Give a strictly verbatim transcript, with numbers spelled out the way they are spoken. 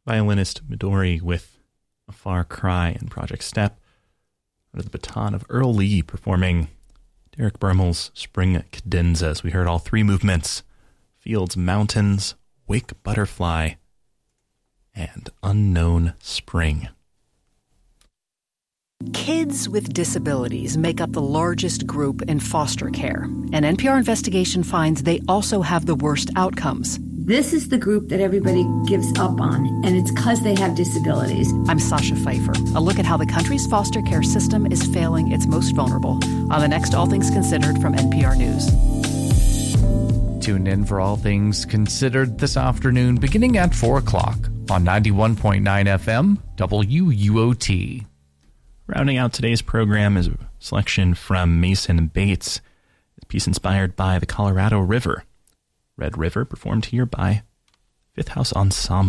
violinist Midori with A Far Cry and Project Step. Under the baton of Earl Lee performing Derek Bermel's Spring Cadenza, as we heard all three movements: Fields Mountains, Wake Butterfly, and Unknown Spring. Kids with disabilities make up the largest group in foster care. An N P R investigation finds they also have the worst outcomes. This is the group that everybody gives up on, and it's because they have disabilities. I'm Sasha Pfeiffer. A look at how the country's foster care system is failing its most vulnerable on the next All Things Considered from N P R News. Tune in for All Things Considered this afternoon, beginning at four o'clock on ninety-one point nine F M, W U O T. Rounding out today's program is a selection from Mason Bates, a piece inspired by the Colorado River. Red River, performed here by Fifth House Ensemble.